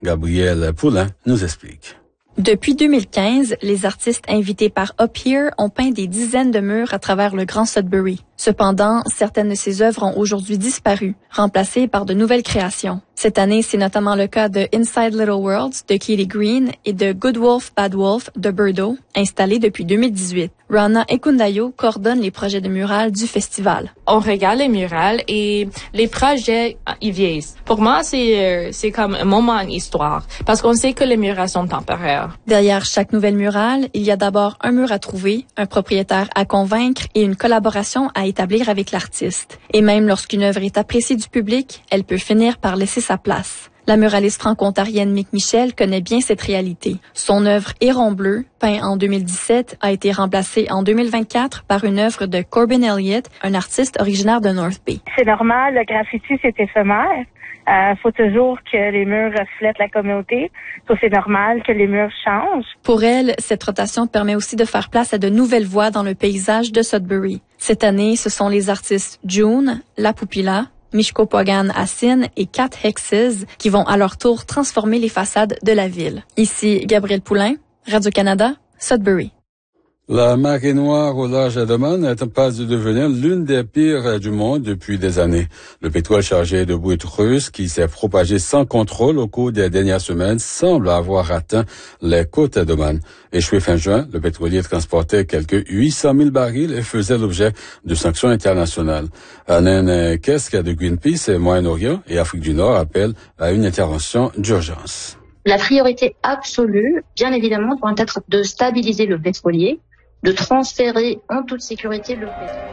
Gabriel Poulain nous explique. Depuis 2015, les artistes invités par Up Here ont peint des dizaines de murs à travers le Grand Sudbury. Cependant, certaines de ces œuvres ont aujourd'hui disparu, remplacées par de nouvelles créations. Cette année, c'est notamment le cas de Inside Little Worlds de Katie Green et de Good Wolf, Bad Wolf de Birdo, installés depuis 2018. Rana Ekundayo coordonne les projets de murales du festival. On regarde les murales et les projets, ils vieillissent. Pour moi, c'est comme un moment en histoire, parce qu'on sait que les murales sont temporaires. Derrière chaque nouvelle murale, il y a d'abord un mur à trouver, un propriétaire à convaincre et une collaboration à établir avec l'artiste. Et même lorsqu'une œuvre est appréciée du public, elle peut finir par laisser sa place. La muraliste franco-ontarienne Mick Michel connaît bien cette réalité. Son œuvre Héron bleu, peint en 2017, a été remplacée en 2024 par une œuvre de Corbin Elliott, un artiste originaire de North Bay. C'est normal, le graffiti, c'est éphémère. Faut toujours que les murs reflètent la communauté. Donc, c'est normal que les murs changent. Pour elle, cette rotation permet aussi de faire place à de nouvelles voix dans le paysage de Sudbury. Cette année, ce sont les artistes June, La Pupila, Mishko Pogan Assin et Cat Hexes qui vont à leur tour transformer les façades de la ville. Ici, Gabriel Poulain, Radio-Canada, Sudbury. La marée noire au large d'Andaman est en passe de devenir l'une des pires du monde depuis des années. Le pétrole chargé de brut russe qui s'est propagé sans contrôle au cours des dernières semaines semble avoir atteint les côtes d'Andaman. Échoué fin juin, le pétrolier transportait quelques 800 000 barils et faisait l'objet de sanctions internationales. Anen Kesk de Greenpeace, Moyen-Orient et Afrique du Nord appelle à une intervention d'urgence. La priorité absolue, bien évidemment, doit être de stabiliser le pétrolier, de transférer en toute sécurité le pétrole.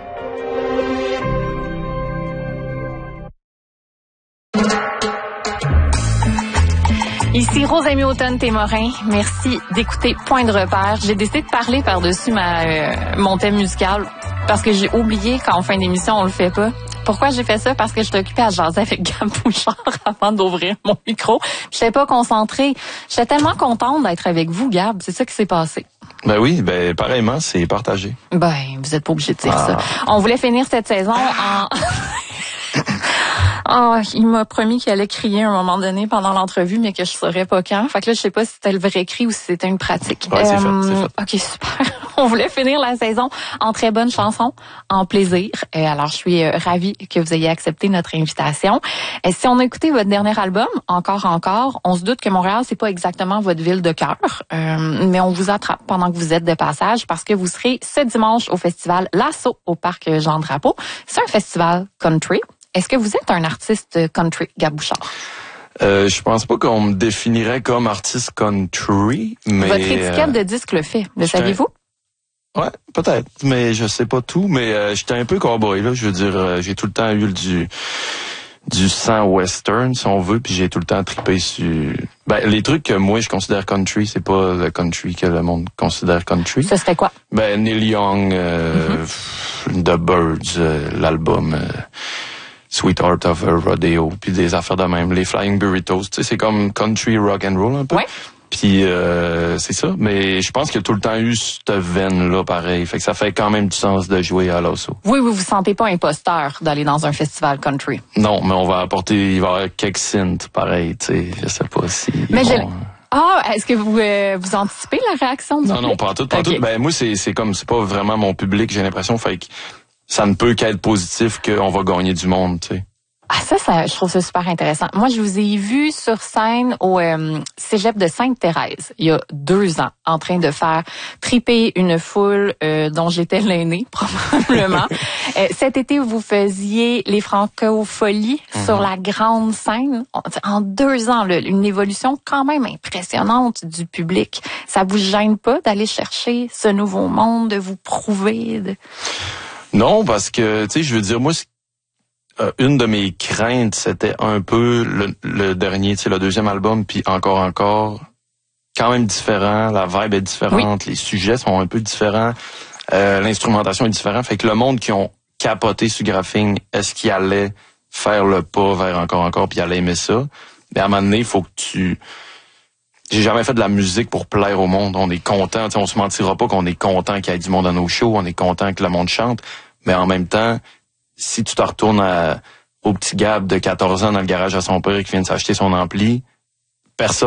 Ici Rosemie Automne-Témorin. Merci d'écouter Point de repère. J'ai décidé de parler par-dessus mon thème musical parce que j'ai oublié qu'en fin d'émission, on le fait pas. Pourquoi j'ai fait ça? Parce que j'étais occupée à jaser avec Gab Bouchard avant d'ouvrir mon micro. J'étais pas concentrée. J'étais tellement contente d'être avec vous, Gab. C'est ça qui s'est passé. Ben oui, pareillement, c'est partagé. Ben, vous êtes pas obligé de dire ça. On voulait finir cette saison en... il m'a promis qu'il allait crier à un moment donné pendant l'entrevue, mais que je saurais pas quand. Fait que là, je sais pas si c'était le vrai cri ou si c'était une pratique. Ouais, c'est fait. OK, super. On voulait finir la saison en très bonne chanson, en plaisir. Alors, je suis ravie que vous ayez accepté notre invitation. Si on a écouté votre dernier album, Encore, on se doute que Montréal, c'est pas exactement votre ville de cœur, mais on vous attrape pendant que vous êtes de passage parce que vous serez ce dimanche au festival L'Assaut au parc Jean-Drapeau. C'est un festival country. Est-ce que vous êtes un artiste country, Gab Bouchard? Je pense pas qu'on me définirait comme artiste country, mais... Votre étiquette de disque le fait, le saviez-vous? Ouais, peut-être, mais je sais pas tout, mais j'étais un peu cowboy, là. Je veux dire, j'ai tout le temps eu du sang western, si on veut, puis j'ai tout le temps trippé sur... les trucs que moi, je considère country, c'est pas le country que le monde considère country. Ça serait quoi? Neil Young, The Birds, l'album... Sweetheart of a Rodeo, puis des affaires de même, les Flying Burritos, tu sais, c'est comme country rock and roll un peu. Ouais. Puis c'est ça, mais je pense qu'il y a tout le temps eu cette veine-là pareil, fait que ça fait quand même du sens de jouer à l'Osso. Oui, vous sentez pas imposteur d'aller dans un festival country? Non, mais il va y avoir quelques synths pareil, tu sais, je sais pas si... Mais est-ce que vous anticipez la réaction du public? Non, pas en tout. Moi, c'est pas vraiment mon public, j'ai l'impression, fait que ça ne peut qu'être positif qu'on va gagner du monde, tu sais. Ça, je trouve ça super intéressant. Moi, je vous ai vu sur scène au Cégep de Sainte-Thérèse, il y a 2 ans, en train de faire triper une foule dont j'étais l'aînée, probablement. Cet été, vous faisiez les Francopholies sur la grande scène. En 2 ans, une évolution quand même impressionnante du public. Ça vous gêne pas d'aller chercher ce nouveau monde, de vous prouver? Non, parce que, tu sais, je veux dire, moi, une de mes craintes, c'était un peu le dernier, tu sais, le deuxième album, puis encore, quand même différent, la vibe est différente, oui. Les sujets sont un peu différents, l'instrumentation est différente, fait que le monde qui ont capoté sur Graphing, est-ce qu'il allait faire le pas vers encore, puis il allait aimer ça? Mais à un moment donné, il faut que j'ai jamais fait de la musique pour plaire au monde. On est content, on se mentira pas qu'on est content qu'il y ait du monde à nos shows, on est content que le monde chante, mais en même temps, si tu te retournes au petit Gab de 14 ans dans le garage à son père qui vient de s'acheter son ampli, personne